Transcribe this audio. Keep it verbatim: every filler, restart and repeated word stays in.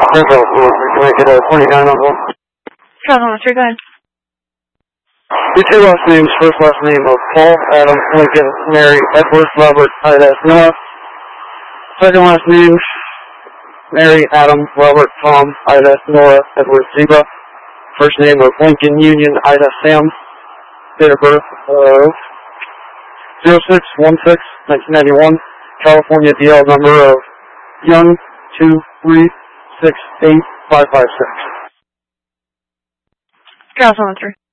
Central, can I get a twenty-nine on hold? Travel on three, go ahead. Your two last names, first last name of Paul, Adam, Lincoln, Mary, Edward, Robert, Ida, Noah. Second last name, Mary, Adam, Robert, Tom, Ida, Nora, Edward, Zebra. First name of Lincoln, Union, Ida, Sam. Date of birth of zero six one six nineteen ninety-one. California D L number of Young two three six eight five five six. Travel on three.